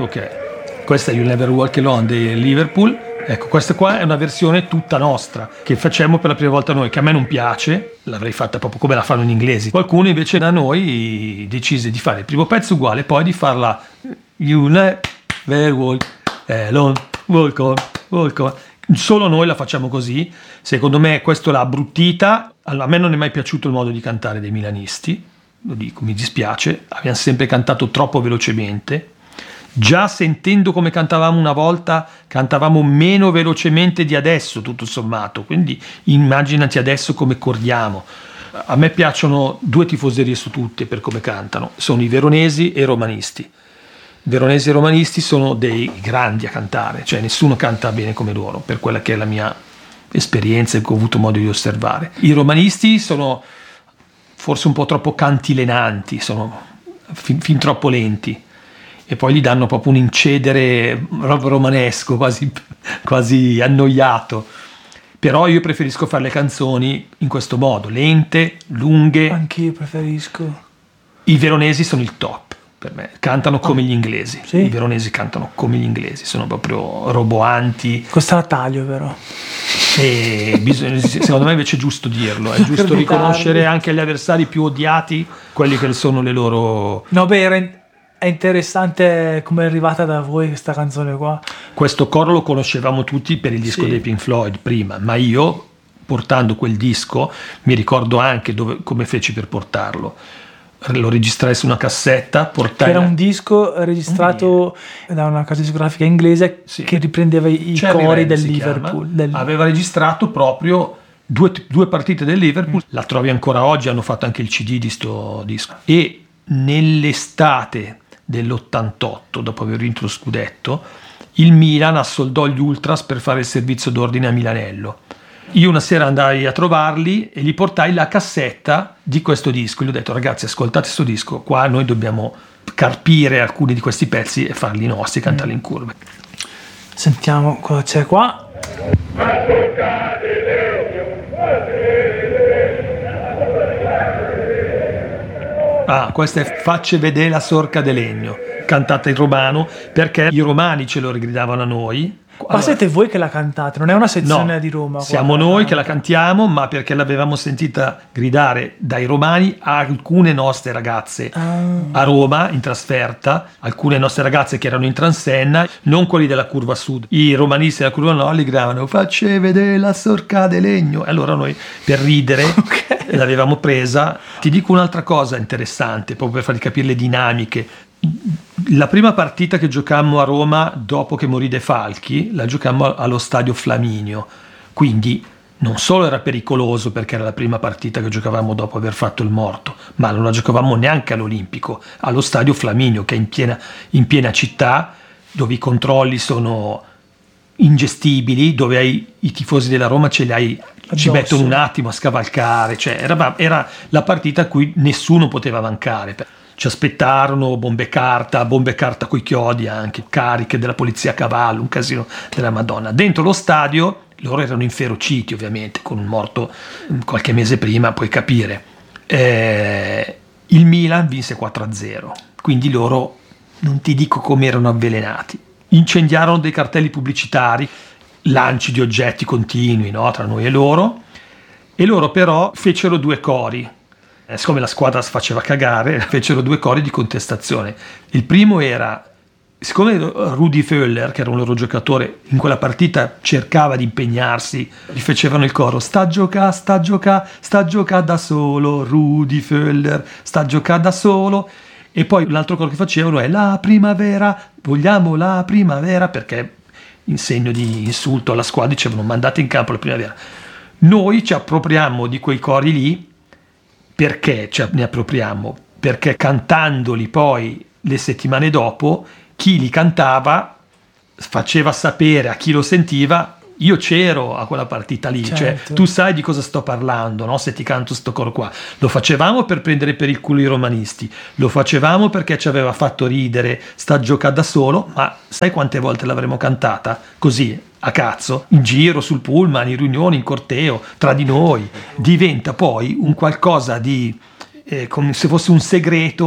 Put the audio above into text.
ok, questa è You Never Walk Alone di Liverpool. Ecco, questa qua è una versione tutta nostra che facciamo per la prima volta noi, che a me non piace, l'avrei fatta proprio come la fanno gli inglesi. Qualcuno invece da noi decise di fare il primo pezzo uguale, poi di farla You Never Walk Alone, walk on, walk on. Solo noi la facciamo così. Secondo me questo l'ha abbruttita. A me non è mai piaciuto il modo di cantare dei milanisti, lo dico, mi dispiace, abbiamo sempre cantato troppo velocemente. Già sentendo come cantavamo una volta, cantavamo meno velocemente di adesso, tutto sommato, quindi immaginati adesso come corriamo. A me piacciono due tifoserie su tutte per come cantano, sono i veronesi e i romanisti. I veronesi e i romanisti sono dei grandi a cantare, cioè nessuno canta bene come loro, per quella che è la mia esperienza e che ho avuto modo di osservare. I romanisti sono forse un po' troppo cantilenanti, sono fin troppo lenti, e poi gli danno proprio un incedere romanesco, quasi annoiato. Però io preferisco fare le canzoni in questo modo, lente, lunghe. Anch'io preferisco. I veronesi sono il top per me, cantano come gli inglesi. Sì? I veronesi cantano come gli inglesi, sono proprio roboanti. Costa la taglio, però. E secondo me invece è giusto dirlo, è giusto riconoscere anche agli avversari più odiati quelli che sono le loro. No, beh, è interessante come è arrivata da voi questa canzone qua. Questo coro lo conoscevamo tutti per il disco dei Pink Floyd prima, ma io portando quel disco mi ricordo anche come feci per portarlo. Lo registrai su una cassetta, era un disco registrato da una casa discografica inglese che riprendeva i cori del Liverpool. Aveva registrato proprio due partite del Liverpool. La trovi ancora oggi, hanno fatto anche il CD di sto disco. E nell'estate dell'88, dopo aver vinto lo scudetto, il Milan assoldò gli Ultras per fare il servizio d'ordine a Milanello. Io una sera andai a trovarli e gli portai la cassetta di questo disco. Gli ho detto: ragazzi, ascoltate questo disco, qua noi dobbiamo carpire alcuni di questi pezzi e farli nostri, cantarli in curve. Sentiamo cosa c'è qua. Questa è Facce vedere la sorca de legno, cantata in romano perché i romani ce lo rigridavano a noi. Ma siete voi che la cantate, non è una sezione di Roma? Siamo noi che la cantiamo, ma perché l'avevamo sentita gridare dai romani a alcune nostre ragazze a Roma in trasferta, alcune nostre ragazze che erano in transenna, non quelli della curva sud. I romanisti della curva nord li gridavano Facce vedere la sorca de legno, e allora noi per ridere l'avevamo presa. Ti dico un'altra cosa interessante, proprio per farvi capire le dinamiche. La prima partita che giocammo a Roma dopo che morì De Falchi la giocammo allo stadio Flaminio, quindi non solo era pericoloso perché era la prima partita che giocavamo dopo aver fatto il morto, ma non la giocavamo neanche all'Olimpico, allo stadio Flaminio, che è in piena città, dove i controlli sono ingestibili, dove i tifosi della Roma ci mettono un attimo a scavalcare, cioè era la partita a cui nessuno poteva mancare. Ci aspettarono bombe carta coi chiodi, anche cariche della polizia a cavallo, un casino della Madonna. Dentro lo stadio loro erano inferociti, ovviamente, con un morto qualche mese prima, puoi capire. Il Milan vinse 4-0, quindi loro, non ti dico come erano avvelenati. Incendiarono dei cartelli pubblicitari, lanci di oggetti continui, no, tra noi e loro però fecero due cori. Siccome la squadra si faceva cagare, fecero due cori di contestazione. Il primo era, siccome Rudi Völler, che era un loro giocatore, in quella partita cercava di impegnarsi, gli facevano il coro sta gioca da solo, Rudi Völler sta gioca da solo. E poi l'altro coro che facevano è la primavera, vogliamo la primavera, perché in segno di insulto alla squadra dicevano mandate in campo la primavera. Noi ci appropriamo di quei cori lì. Perché ne appropriamo? Perché cantandoli poi le settimane dopo, chi li cantava faceva sapere a chi lo sentiva io c'ero a quella partita lì, certo. Cioè tu sai di cosa sto parlando, no? Se ti canto sto coro qua. Lo facevamo per prendere per il culo i romanisti, lo facevamo perché ci aveva fatto ridere sta gioca da solo, ma sai quante volte l'avremmo cantata così a cazzo, in giro, sul pullman, in riunioni, in corteo, tra di noi. Diventa poi un qualcosa di come se fosse un segreto